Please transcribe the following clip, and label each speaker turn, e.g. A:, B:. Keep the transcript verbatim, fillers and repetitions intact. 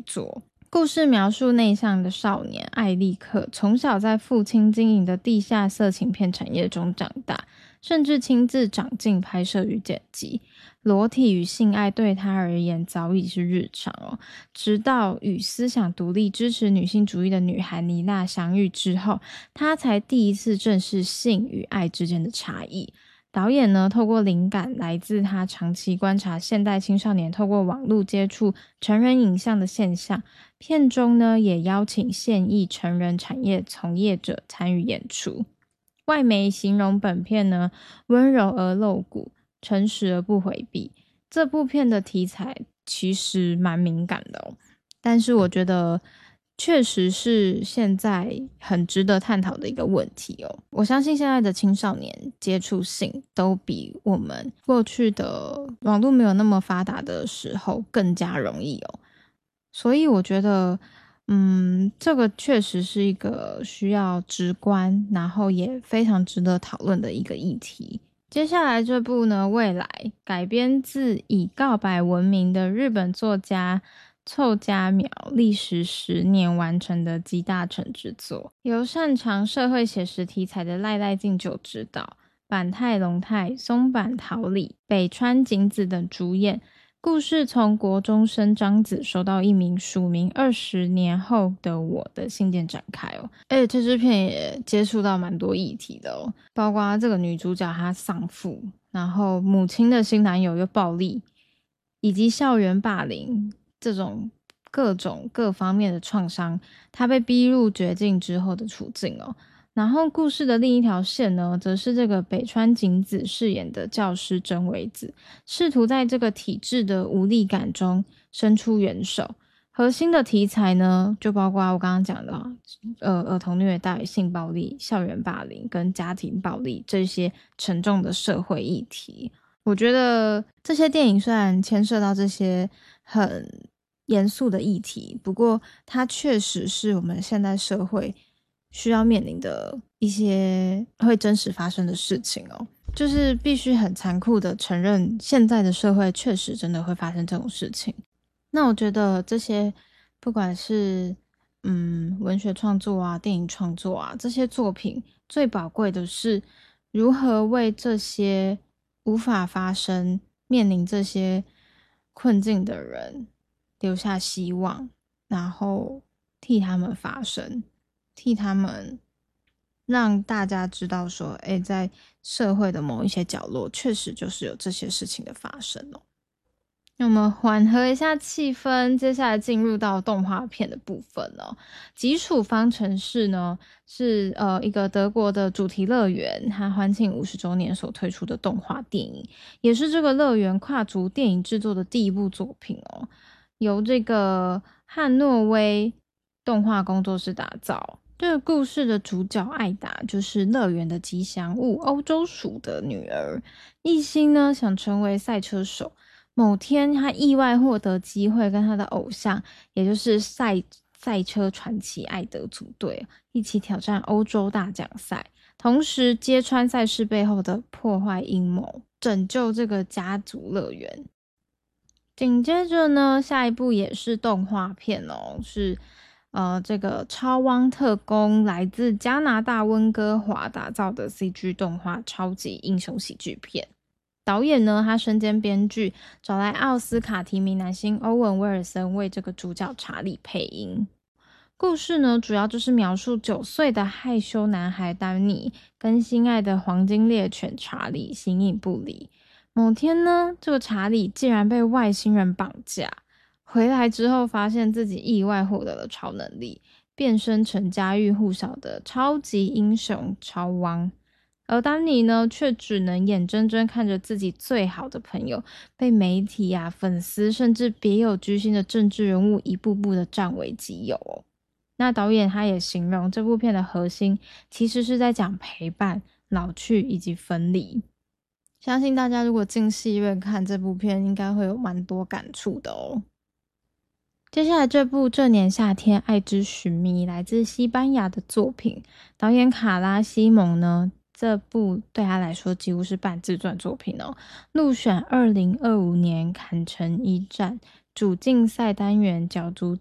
A: 作。故事描述内向的少年艾利克从小在父亲经营的地下色情片产业中长大，甚至亲自长进拍摄与剪辑。裸体与性爱对他而言早已是日常哦。直到与思想独立、支持女性主义的女孩妮娜相遇之后，他才第一次正视性与爱之间的差异。导演呢，透过灵感来自他长期观察现代青少年透过网络接触成人影像的现象，片中呢也邀请现役成人产业从业者参与演出。外媒形容本片呢温柔而露骨，诚实而不回避。这部片的题材其实蛮敏感的哦，但是我觉得确实是现在很值得探讨的一个问题哦。我相信现在的青少年接触性都比我们过去的网络没有那么发达的时候更加容易哦。所以我觉得嗯，这个确实是一个需要直观，然后也非常值得讨论的一个议题。接下来这部呢，未来改编自以告白闻名的日本作家凑佳苗历时十年完成的集大成之作，由擅长社会写实题材的赖赖敬久执导，坂太龙太、松坂桃李、北川景子等主演。故事从国中生张子收到一名署名二十年后的我的信件展开哦。而且这支片也接触到蛮多议题的哦，包括这个女主角她丧父，然后母亲的新男友又暴力，以及校园霸凌这种各种各方面的创伤，她被逼入绝境之后的处境哦。然后故事的另一条线呢，则是这个北川景子饰演的教师真唯子，试图在这个体制的无力感中伸出援手。核心的题材呢，就包括我刚刚讲的呃，儿童虐待、性暴力、校园霸凌跟家庭暴力这些沉重的社会议题。我觉得这些电影虽然牵涉到这些很严肃的议题，不过它确实是我们现代社会需要面临的一些会真实发生的事情哦，就是必须很残酷的承认现在的社会确实真的会发生这种事情。那我觉得这些不管是嗯文学创作啊、电影创作啊，这些作品最宝贵的是如何为这些无法发生、面临这些困境的人留下希望，然后替他们发声，替他们让大家知道说，诶，在社会的某一些角落确实就是有这些事情的发生哦。那我们缓和一下气氛，接下来进入到动画片的部分哦。基础方程式呢是呃一个德国的主题乐园，它欢庆五十周年所推出的动画电影，也是这个乐园跨足电影制作的第一部作品哦。由这个汉诺威动画工作室打造。这个故事的主角艾达就是乐园的吉祥物欧洲鼠的女儿，一心呢想成为赛车手。某天他意外获得机会，跟他的偶像也就是赛赛车传奇艾德组队一起挑战欧洲大奖赛，同时揭穿赛事背后的破坏阴谋，拯救这个家族乐园。紧接着呢，下一部也是动画片哦，是呃这个超汪特工来自加拿大温哥华打造的 C G 动画超级英雄喜剧片。导演呢，他身兼编剧，找来奥斯卡提名男星欧文·威尔森为这个主角查理配音。故事呢，主要就是描述九岁的害羞男孩丹尼跟心爱的黄金猎犬查理形影不离。某天呢，这个查理竟然被外星人绑架，回来之后发现自己意外获得了超能力，变身成家喻户晓的超级英雄超汪。而丹尼呢，却只能眼睁睁看着自己最好的朋友被媒体啊、粉丝甚至别有居心的政治人物一步步的占为己有哦。那导演他也形容这部片的核心其实是在讲陪伴、老去以及分离。相信大家如果进戏院看这部片，应该会有蛮多感触的哦。接下来这部这年夏天爱之寻觅来自西班牙的作品，导演卡拉西蒙呢，这部对他来说几乎是半自传作品哦，入选二零二五年坎城影展主竞赛单元角逐